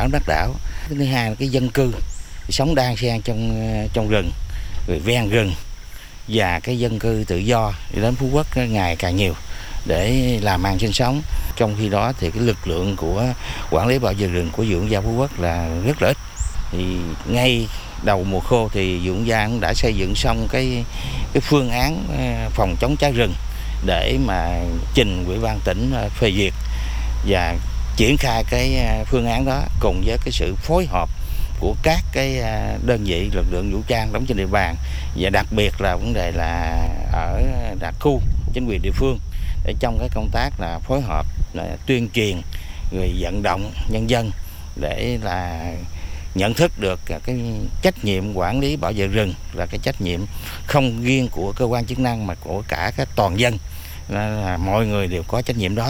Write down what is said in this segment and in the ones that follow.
quản đất đảo. Thứ hai là cái dân cư sống đan xen trong rừng, rồi ven rừng, và cái dân cư tự do đến Phú Quốc ngày càng nhiều để làm ăn sinh sống. Trong khi đó thì cái lực lượng của quản lý bảo vệ rừng của Vườn Quốc gia Phú Quốc là rất là ít. Thì ngay đầu mùa khô thì Vườn Quốc gia cũng đã xây dựng xong cái phương án phòng chống cháy rừng để mà trình Ủy ban tỉnh phê duyệt và triển khai cái phương án đó cùng với cái sự phối hợp của các cái đơn vị lực lượng vũ trang đóng trên địa bàn, và đặc biệt là vấn đề là ở đặc khu chính quyền địa phương để trong cái công tác là phối hợp là tuyên truyền người vận động nhân dân để là nhận thức được cái trách nhiệm quản lý bảo vệ rừng là cái trách nhiệm không riêng của cơ quan chức năng mà của cả các toàn dân, là mọi người đều có trách nhiệm đó.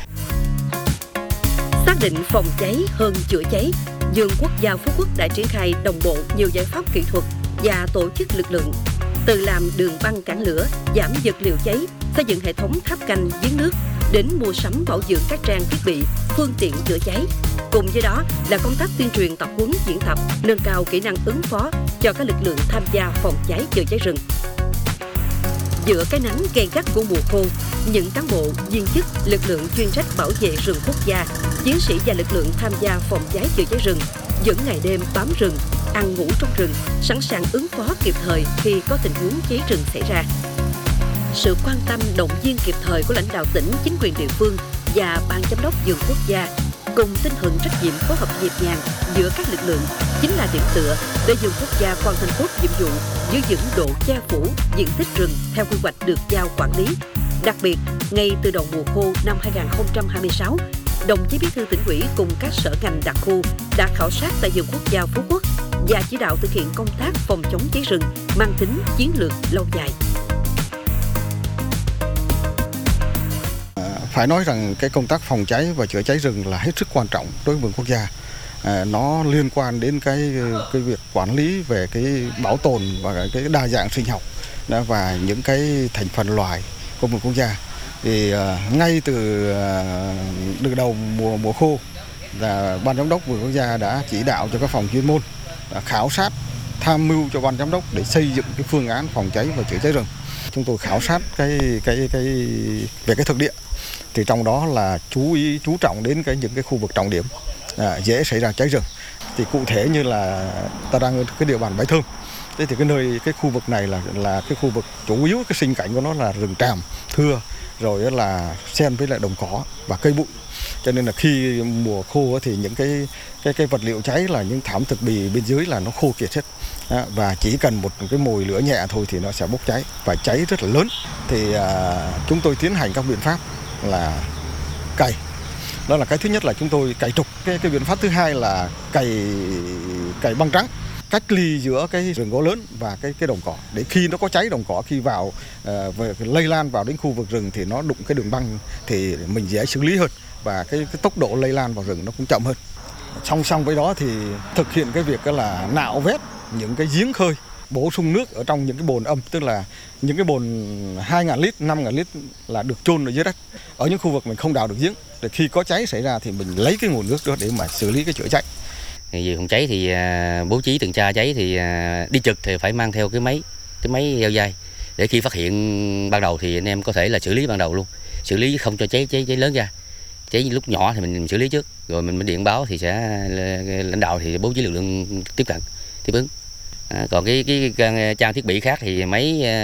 Xác định phòng cháy hơn chữa cháy, Vườn Quốc gia Phú Quốc đã triển khai đồng bộ nhiều giải pháp kỹ thuật và tổ chức lực lượng, từ làm đường băng cản lửa, giảm vật liệu cháy, xây dựng hệ thống tháp canh giếng nước, đến mua sắm bảo dưỡng các trang thiết bị, phương tiện chữa cháy. Cùng với đó là công tác tuyên truyền, tập huấn, diễn tập, nâng cao kỹ năng ứng phó cho các lực lượng tham gia phòng cháy chữa cháy rừng. Giữa cái nắng gay gắt của mùa khô, những cán bộ, viên chức, lực lượng chuyên trách bảo vệ rừng quốc gia, chiến sĩ và lực lượng tham gia phòng cháy chữa cháy rừng vẫn ngày đêm bám rừng, ăn ngủ trong rừng, sẵn sàng ứng phó kịp thời khi có tình huống cháy rừng xảy ra. Sự quan tâm, động viên kịp thời của lãnh đạo tỉnh, chính quyền địa phương và ban giám đốc vườn quốc gia cùng tinh thần trách nhiệm phối hợp nhịp nhàng giữa các lực lượng chính là điểm tựa để vườn quốc gia hoàn thành tốt nhiệm vụ giữ vững độ che phủ diện tích rừng theo quy hoạch được giao quản lý. Đặc biệt, ngay từ đầu mùa khô năm 2026, đồng chí Bí thư Tỉnh ủy cùng các sở ngành đặc khu đã khảo sát tại vườn quốc gia Phú Quốc và chỉ đạo thực hiện công tác phòng chống cháy rừng mang tính chiến lược lâu dài. Phải nói rằng cái công tác phòng cháy và chữa cháy rừng là hết sức quan trọng đối với vườn quốc gia. Nó liên quan đến cái việc quản lý về cái bảo tồn và cái đa dạng sinh học và những cái thành phần loài của vườn quốc gia. Thì ngay từ đầu mùa khô, là ban giám đốc vườn quốc gia đã chỉ đạo cho các phòng chuyên môn khảo sát, tham mưu cho ban giám đốc để xây dựng cái phương án phòng cháy và chữa cháy rừng. Chúng tôi khảo sát về cái thực địa, thì trong đó là chú trọng đến những cái khu vực trọng điểm dễ xảy ra cháy rừng. Thì cụ thể như là ta đang ở cái địa bàn Bãi Thơm, thế thì cái khu vực này là cái khu vực chủ yếu, cái sinh cảnh của nó là rừng tràm thưa, rồi là xen với lại đồng cỏ và cây bụi. Cho nên là khi mùa khô thì những cái vật liệu cháy là những thảm thực bì bên dưới là nó khô kiệt hết. Và chỉ cần một cái mồi lửa nhẹ thôi thì nó sẽ bốc cháy và cháy rất là lớn. Thì chúng tôi tiến hành các biện pháp là cày. Đó là cái thứ nhất là chúng tôi cày trục. Cái biện pháp thứ hai là cày băng trắng, cách ly giữa cái rừng gỗ lớn và cái đồng cỏ, để khi nó có cháy đồng cỏ, khi vào lây lan vào đến khu vực rừng thì nó đụng cái đường băng thì mình dễ xử lý hơn, và cái tốc độ lây lan vào rừng nó cũng chậm hơn. Song song với đó thì thực hiện cái việc là nạo vét những cái giếng khơi, bổ sung nước ở trong những cái bồn âm, tức là những cái bồn 2.000 lít, 5.000 lít là được chôn ở dưới đất. Ở những khu vực mình không đào được giếng, để khi có cháy xảy ra thì mình lấy cái nguồn nước đó để mà xử lý cái chữa cháy. Vì phòng cháy thì bố trí tuần tra cháy thì đi trực thì phải mang theo cái máy dao dai, để khi phát hiện ban đầu thì anh em có thể là xử lý ban đầu luôn, xử lý không cho cháy lớn ra. Cháy lúc nhỏ thì mình xử lý trước, rồi mình mới điện báo thì sẽ lãnh đạo thì bố trí lực lượng tiếp ứng. Còn cái trang thiết bị khác thì máy